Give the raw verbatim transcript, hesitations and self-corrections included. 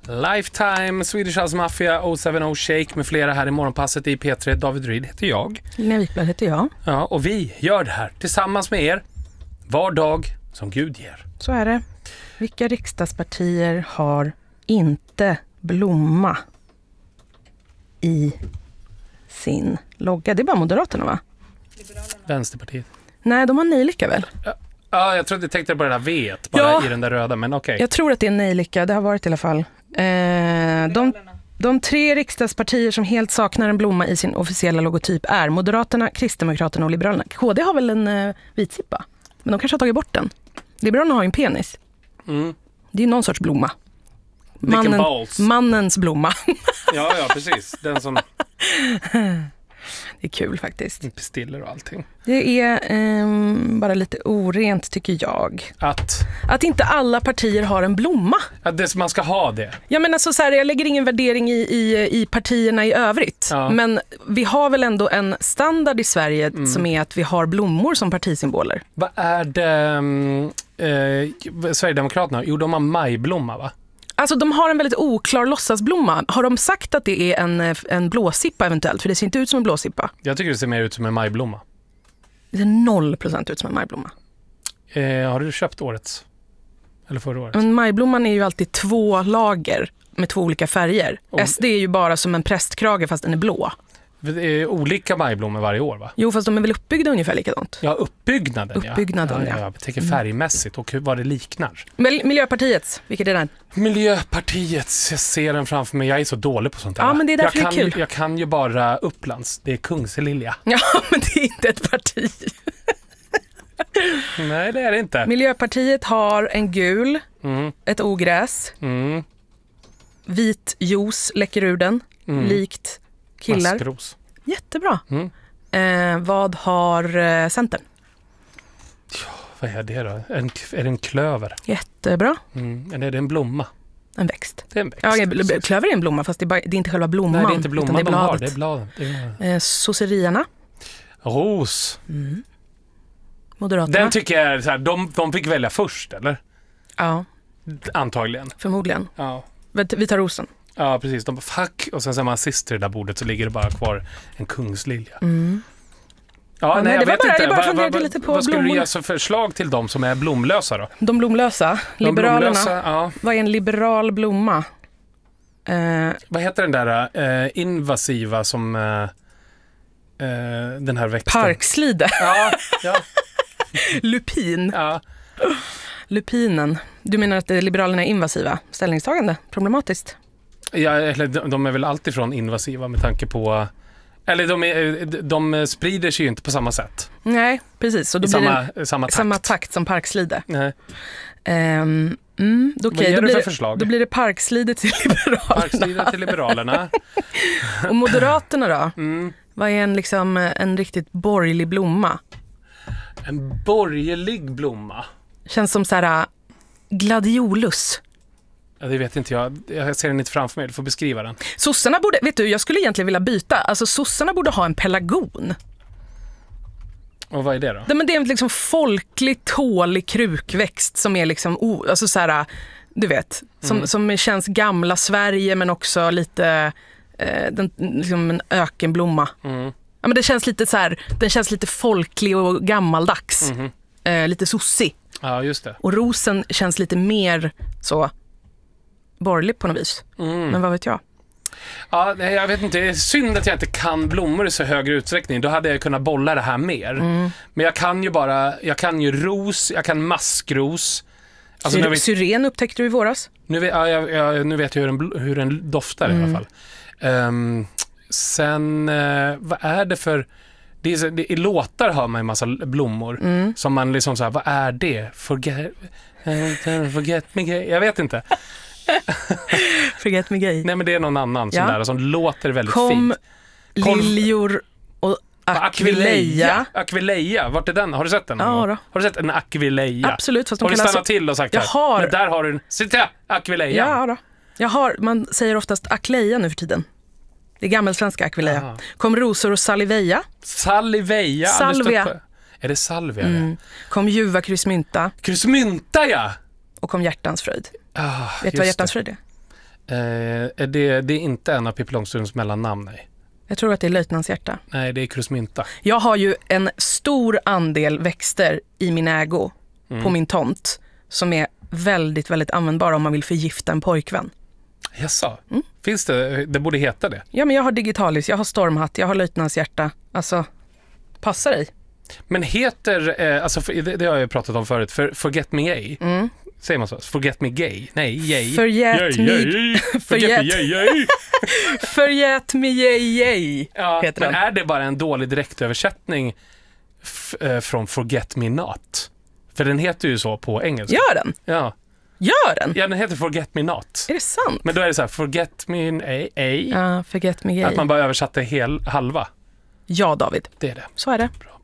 Lifetime, Swedish House Mafia, oh seven oh Shake med flera här i morgonpasset i P tre. David Ryd heter jag. Linnea Wikblad heter jag. Ja, och vi gör det här tillsammans med er var dag som Gud ger. Så är det. Vilka riksdagspartier har inte blomma i sin logga? Det är bara Moderaterna, va? Vänsterpartiet. Nej, de har nejlika väl? Ja, jag trodde jag tänkte på det där vet, bara Ja. i den där röda, men okej. Okay. Jag tror att det är nejlika, det har varit i alla fall. Eh, de, de tre riksdagspartier som helt saknar en blomma i sin officiella logotyp är Moderaterna, Kristdemokraterna och Liberalerna. K D har väl en eh, vitsippa, men de kanske har tagit bort den. Liberalerna har ju en penis. Mm. Det är någon sorts blomma. Mannen, mannens blomma. Ja, ja, precis. Den som... Det är kul faktiskt. Pistiller och allting. Det är eh, bara lite orent tycker jag. Att? Att inte alla partier har en blomma. Att det, man ska ha det. Ja, men alltså så här, jag lägger ingen värdering i, i, i partierna i övrigt. Ja. Men vi har väl ändå en standard i Sverige mm. som är att vi har blommor som partisymboler. Vad är det eh, Sverigedemokraterna? Jo, de har majblomma, va? Alltså de har en väldigt oklar låtsasblomma. Har de sagt att det är en, en blåsippa eventuellt? För det ser inte ut som en blåsippa. Jag tycker det ser mer ut som en majblomma. Det ser noll procent ut som en majblomma. Eh, har du köpt årets? Eller förra året? Men majblomman är ju alltid två lager med två olika färger. Oh. S D är ju bara som en prästkrage fast den är blå. Det är olika majblommor varje år, va? Jo, fast de är väl uppbyggda ungefär likadant. Ja, uppbyggnaden, uppbyggnaden ja. ja, ja. Jag tänker färgmässigt och vad det liknar. Miljöpartiets, vilket är den? Miljöpartiets, jag ser den framför mig. Jag är så dålig på sånt där. Ja, men det är därför jag det är kan, kul. Jag kan ju bara Upplands. Det är Kungslilja. Ja, men det är inte ett parti. Nej, det är det inte. Miljöpartiet har en gul, mm. ett ogräs, mm. vit juice läcker ur den, mm. likt killar. Maskros. Jättebra. Mm. Eh, vad har eh, Centern? Ja, vad är det då? En, är det en klöver? Jättebra. Mm. Eller är det en blomma? En växt. Det är en växt. Ja, klöver är en blomma, fast det är, bara, det är inte själva blomman. Nej, det är inte blomman det är de har, det är bladen. Det är... Eh, Socerierna. Ros. Mm. Moderaterna. Den tycker jag är så här, de, de fick välja först, eller? Ja. Antagligen. Förmodligen. Ja. Vi tar rosen. Ja, precis. De bara, fuck. Och sen ser man sist i det där bordet så ligger det bara kvar en kungslilja. Mm. Ja, nej, nej, jag vet bara, inte. Jag bara va, va, va, lite på vad skulle blommor. du ge för förslag till dem som är blomlösa då? De blomlösa. De Liberalerna. blomlösa, ja. Vad är en liberal blomma? Eh, vad heter den där eh, invasiva som eh, eh, den här växten? Parkslide. Ja, ja. Lupin. Ja. Lupinen. Du menar att Liberalerna är invasiva? Ställningstagande? Problematiskt? Ja, eller de, de är väl alltid från invasiva med tanke på... Eller de, är, de sprider sig ju inte på samma sätt. Nej, precis. Så då I blir samma, det samma, takt. samma takt som parkslide. Nej. Um, mm, då, okay, Vad ger då, du blir för det, förslag? då blir det parkslide till Liberalerna. Parkslide till Liberalerna. Och Moderaterna då? Mm. Vad är en, liksom, en riktigt borgerlig blomma? En borgerlig blomma? Känns som så här gladiolus. Ja, det vet inte jag. Jag ser den inte framför mig. Du får beskriva den. Sossarna borde, vet du, jag skulle egentligen vilja byta. Alltså sossarna borde ha en pelargon. Och vad är det då? Det, men det är en liksom folkligt tålig krukväxt som är liksom, oh, alltså så här, du vet, som, mm. som känns gamla Sverige men också lite, eh, den, liksom en ökenblomma. Mm. Ja, men det känns lite så här, den känns lite folklig och gammaldags. Mm. Eh, lite sossig. Ja, just det. Och rosen känns lite mer så borgerlig på något vis. Mm. Men vad vet jag? Ja, jag vet inte. Det är synd att jag inte kan blommor i så högre utsträckning. Då hade jag kunnat bolla det här mer. Mm. Men jag kan ju bara, jag kan ju ros, jag kan maskros. Alltså, Syr- vet, syren upptäckte du i våras? Nu vet, ja, jag, jag, nu vet jag hur den, hur den doftar mm. i alla fall. Um, sen, uh, vad är det för... Det är, det, i låtar hör man en massa blommor mm. som man liksom så här, vad är det? Forget, uh, forget me gay. Jag vet inte. Forget me gay. Nej, men det är någon annan ja. Sån där som låter väldigt Kom, fint. Kom liljor och Aquileia. Aquileia, vart är den? Har du sett den? Ja, då. Har du sett en Aquileia? Absolut. Fast har du stannat alltså... till och sagt jag här? har... Men där har du en... Sitta, Aquileia. Ja, då. Jag har, man säger oftast Aquileia nu för tiden. Det är gammelsvenska Aquileia. Aha. Kom rosor och Saliveia. Saliveia? Salvia. Är det salvia? Mm. Kom ljuva kryssmynta. Kryssmynta, ja! Och kom hjärtans fröjd. Ah, vet du vad hjärtans fröjd är? Eh, det, det är inte en av Pippi Långstrumps mellannamn, nej. Jag tror att det är löjtnantshjärta. Nej, det är krusmynta. Jag har ju en stor andel växter i min ägo mm. på min tomt som är väldigt, väldigt användbara om man vill förgifta en pojkvän. Jaså? Mm. Finns det? Det borde heta det. Ja, men jag har digitalis, jag har stormhatt, jag har löjtnantshjärta. Alltså, passa dig. Men heter, eh, alltså för, det, det har jag pratat om förut, för Forget Me Gay. Mm. Säger man så? Forget Me Gay? Nej, yay. Forget Me Gay. Forget Me Gay. Forget Me Gay. Ja, heter men den. Är det bara en dålig direktöversättning f- äh, från Forget Me Not? För den heter ju så på engelska. Gör den? Ja. Gör den? Ja, den heter Forget Me Not. Är det sant? Men då är det så här, Forget Me A. A. Ja, Forget Me Gay. Att man bara översatte hel, halva. Ja, David. Det är det. Så är det. Bra.